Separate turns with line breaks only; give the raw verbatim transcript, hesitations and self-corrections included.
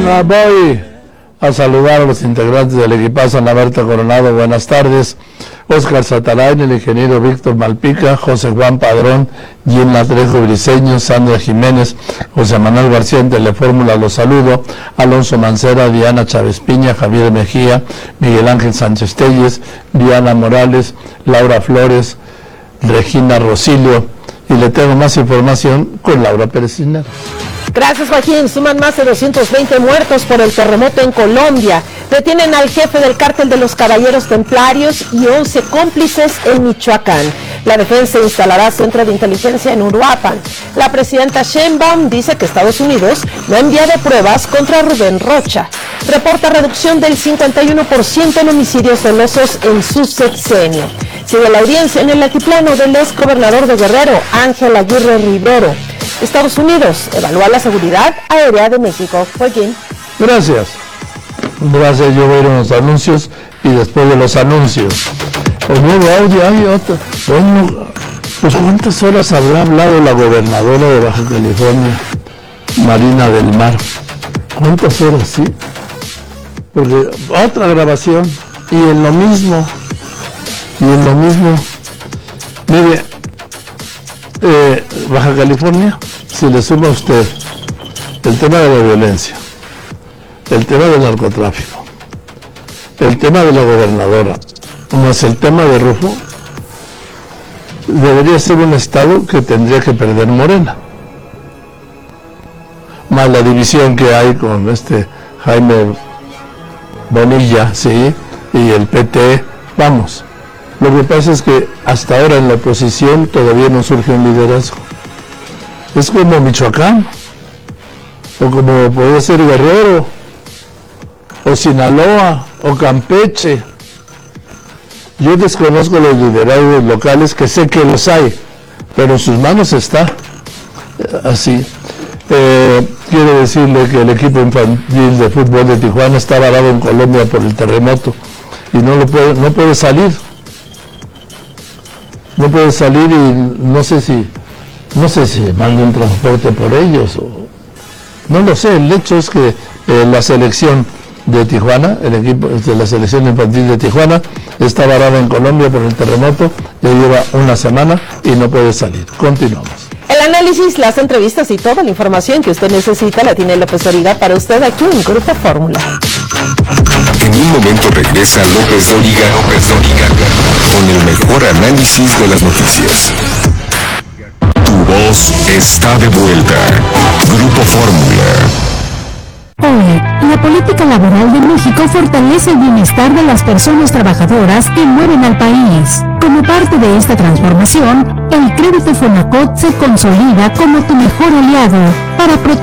Bueno, voy a saludar a los integrantes del equipazo. Ana Berta Coronado, buenas tardes. Óscar Satarain, el ingeniero Víctor Malpica, José Juan Padrón, Gina Trejo Briceño, Sandra Jiménez, José Manuel García en Telefórmula, los saludo. Alonso Mancera, Diana Chávez Piña, Javier Mejía, Miguel Ángel Sánchez Telles, Diana Morales, Laura Flores, Regina Rosilio. Y le tengo más información con Laura Pérez Cisneros.
Gracias, Joaquín. Suman más de doscientos veinte muertos por el terremoto en Colombia. Detienen al jefe del cártel de los Caballeros Templarios y once cómplices en Michoacán. La defensa instalará centro de inteligencia en Uruapan. La presidenta Sheinbaum dice que Estados Unidos no ha enviado pruebas contra Rubén Rocha. Reporta reducción del cincuenta y uno por ciento en homicidios dolosos en su sexenio. Sigue la audiencia en el altiplano del ex gobernador de Guerrero, Ángel Aguirre Rivero. Estados Unidos evalúa la seguridad aérea de México. Joaquín.
Gracias. Gracias, yo voy a ir a los anuncios y después de los anuncios. El nuevo audio, hay otro. Bueno, pues ¿cuántas horas habrá hablado la gobernadora de Baja California, Marina del Mar? ¿Cuántas horas, sí? Porque otra grabación y en lo mismo, y en lo mismo. Mire, eh, Baja California, si le suma a usted el tema de la violencia, el tema del narcotráfico, el tema de la gobernadora, más el tema de Rufo, debería ser un estado que tendría que perder Morena, más la división que hay con este Jaime Bonilla, sí, y el P T, vamos. Lo que pasa es que hasta ahora en la oposición todavía no surge un liderazgo. Es como Michoacán, o como puede ser Guerrero, o Sinaloa, o Campeche. Yo desconozco los liderazgos locales, que sé que los hay, pero en sus manos está así. Eh, quiero decirle que el equipo infantil de fútbol de Tijuana está varado en Colombia por el terremoto y no lo puede, no puede salir. No puede salir y no sé si, no sé si manda un transporte por ellos o no lo sé. El hecho es que eh, la selección de Tijuana, el equipo de la selección infantil de Tijuana, está varada en Colombia por el terremoto, ya lleva una semana y no puede salir. Continuamos.
El análisis, las entrevistas y toda la información que usted necesita la tiene López Dóriga para usted aquí en Grupo Fórmula.
En un momento regresa López Dóriga, López Dóriga, con el mejor análisis de las noticias. Tu voz está de vuelta. Grupo Fórmula.
Hoy, la política laboral de México fortalece el bienestar de las personas trabajadoras que mueven al país. Como parte de esta transformación, el crédito Fonacot se consolida como tu mejor aliado para proteger